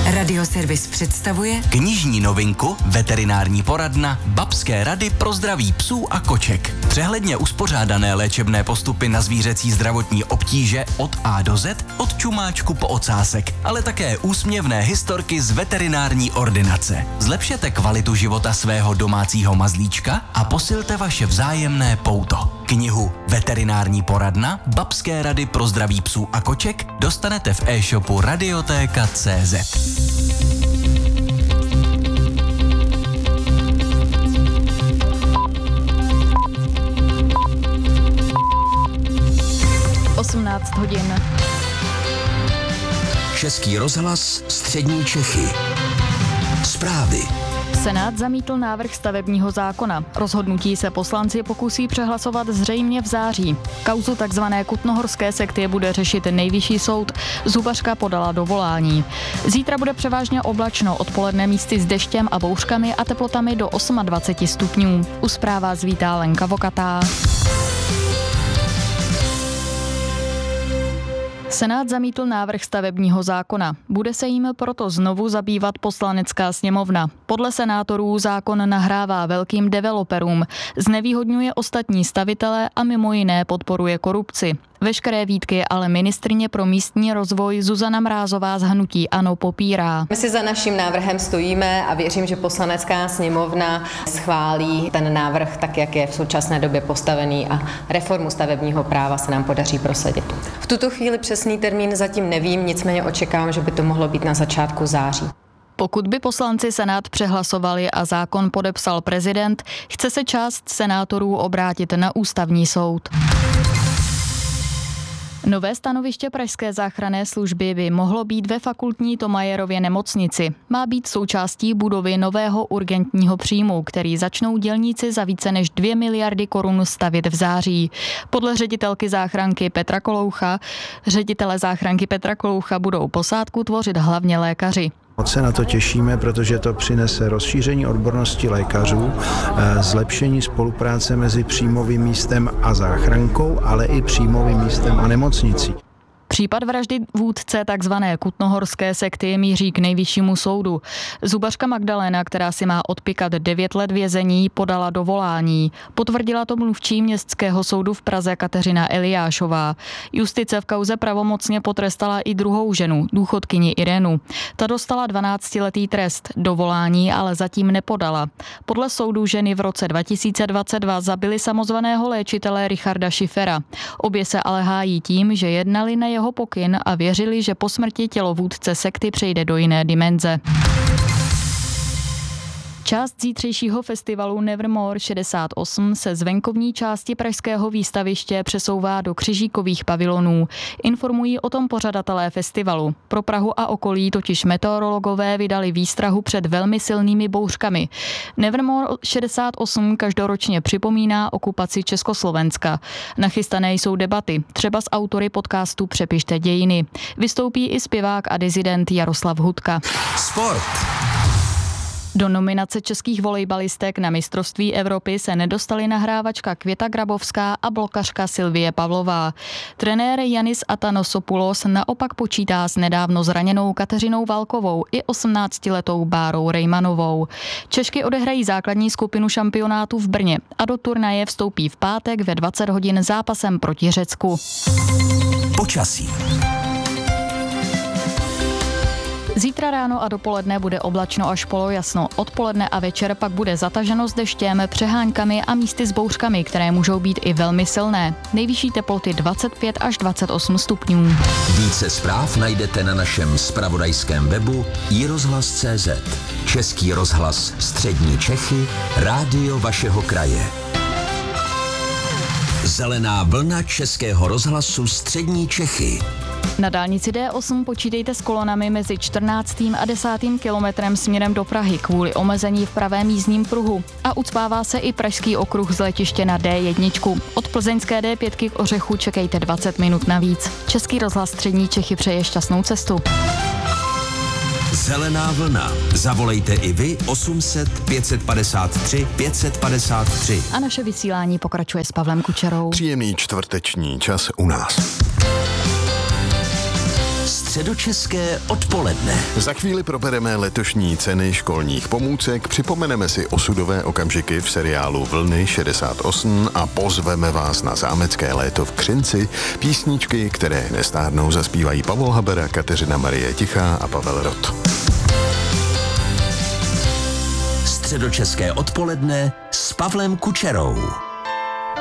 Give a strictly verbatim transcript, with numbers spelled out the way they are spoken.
Radioservis představuje knižní novinku Veterinární poradna Babské rady pro zdraví psů a koček. Přehledně uspořádané léčebné postupy na zvířecí zdravotní obtíže od A do Z, od čumáčku po ocásek, ale také úsměvné historky z veterinární ordinace. Zlepšete kvalitu života svého domácího mazlíčka a posilte vaše vzájemné pouto. Knihu Veterinární poradna Babské rady pro zdraví psů a koček dostanete v e-shopu radiotéka tečka cé zet. osmnáct hodin. Český rozhlas, střední Čechy. Zprávy. Senát zamítl návrh stavebního zákona. Rozhodnutí se poslanci pokusí přehlasovat zřejmě v září. Kauzu takzvané kutnohorské sekty bude řešit Nejvyšší soud. Zubařka podala dovolání. Zítra bude převážně oblačno, odpoledne místy s deštěm a bouřkami a teplotami do dvacet osm stupňů. U zpráv vás vítá Lenka Vokatá. Senát zamítl návrh stavebního zákona. Bude se jim proto znovu zabývat Poslanecká sněmovna. Podle senátorů zákon nahrává velkým developerům, znevýhodňuje ostatní stavitele a mimo jiné podporuje korupci. Veškeré výtky ale ministryně pro místní rozvoj Zuzana Mrázová z hnutí ANO popírá. My si za naším návrhem stojíme a věřím, že Poslanecká sněmovna schválí ten návrh tak, jak je v současné době postavený a reformu stavebního práva se nám podaří prosadit. V tuto chvíli přesný termín zatím nevím, nicméně očekávám, že by to mohlo být na začátku září. Pokud by poslanci Senát přehlasovali a zákon podepsal prezident, chce se část senátorů obrátit na ústavní soud. Nové stanoviště pražské záchranné služby by mohlo být ve fakultní Thomayerově nemocnici. Má být součástí budovy nového urgentního příjmu, který začnou dělníci za více než dvě miliardy korun stavět v září. Podle ředitelky záchranky Petra Koloucha, ředitele záchranky Petra Koloucha budou posádku tvořit hlavně lékaři. Moc se na to těšíme, protože to přinese rozšíření odbornosti lékařů, zlepšení spolupráce mezi příjmovým místem a záchrankou, ale i příjmovým místem a nemocnicí. Případ vraždy vůdce takzvané kutnohorské sekty míří k Nejvyššímu soudu. Zubařka Magdalena, která si má odpikat devět let vězení, podala dovolání. Potvrdila to mluvčí Městského soudu v Praze Kateřina Eliášová. Justice v kauze pravomocně potrestala i druhou ženu, důchodkyni Irenu. Ta dostala dvanáctiletý trest, dovolání ale zatím nepodala. Podle soudu ženy v roce dva tisíce dvacet dva zabily samozvaného léčitele Richarda Schiffera. Obě se ale hájí tím, že jednali na jeho pokyn a věřili, že po smrti tělo vůdce sekty přejde do jiné dimenze. Část zítřejšího festivalu Nevermore šedesát osm se z venkovní části pražského výstaviště přesouvá do křižíkových pavilonů. Informují o tom pořadatelé festivalu. Pro Prahu a okolí totiž meteorologové vydali výstrahu před velmi silnými bouřkami. Nevermore šedesát osm každoročně připomíná okupaci Československa. Nachystané jsou debaty, třeba s autory podcastu Přepište dějiny. Vystoupí i zpěvák a dizident Jaroslav Hudka. Sport. Do nominace českých volejbalistek na mistrovství Evropy se nedostali nahrávačka Květa Grabovská a blokařka Silvie Pavlová. Trenér Yanis Atanosopoulos naopak počítá s nedávno zraněnou Kateřinou Valkovou i osmnáctiletou Bárou Rejmanovou. Češky odehrají základní skupinu šampionátu v Brně a do turnaje vstoupí v pátek ve dvacet hodin zápasem proti Řecku. Počasí. Zítra ráno a dopoledne bude oblačno až polojasno. Odpoledne a večer pak bude zataženo s deštěm, přeháňkami a místy s bouřkami, které můžou být i velmi silné. Nejvyšší teploty dvacet pět až dvacet osm stupňů. Více zpráv najdete na našem zpravodajském webu i rozhlas tečka cé zet. Český rozhlas, střední Čechy, rádio vašeho kraje. Zelená vlna Českého rozhlasu střední Čechy. Na dálnici D osm počítejte s kolonami mezi čtrnáctým a desátým kilometrem směrem do Prahy kvůli omezení v pravém jízdním pruhu. A ucpává se i pražský okruh z letiště na D jedna. Od plzeňské D pět k Ořechu čekejte dvacet minut navíc. Český rozhlas střední Čechy přeje šťastnou cestu. Zelená vlna. Zavolejte i vy osm set pět padesát tři pět padesát tři. A naše vysílání pokračuje s Pavlem Kučerou. Příjemný čtvrteční čas u nás. Středočeské odpoledne. Za chvíli probereme letošní ceny školních pomůcek, připomeneme si osudové okamžiky v seriálu Vlny šedesát osm a pozveme vás na zámecké léto v Křinci. Písničky, které nestárnou, zaspívají Pavol Habera, Kateřina Marie Tichá a Pavel Rot. Středočeské odpoledne s Pavlem Kučerou.